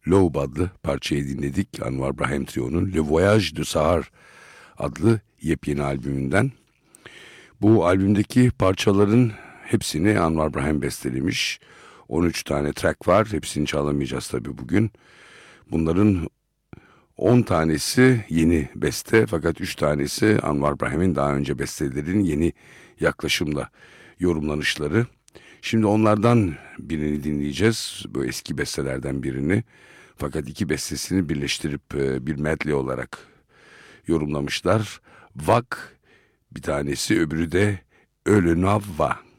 L'aube adlı parçayı dinledik. Anwar Brahim Trio'nun Le Voyage de Sahar adlı yepyeni albümünden. Bu albümdeki parçaların hepsini Anwar Brahim bestelemiş. 13 tane track var. Hepsini çalamayacağız tabii bugün. Bunların 10 tanesi yeni beste, fakat 3 tanesi Anwar Brahim'in daha önce bestelerinin yeni yaklaşımla yorumlanışları. Şimdi onlardan birini dinleyeceğiz. Bu eski bestelerden birini. Fakat iki bestesini birleştirip bir medley olarak yorumlamışlar. Vak bir tanesi, öbürü de Öle Navva.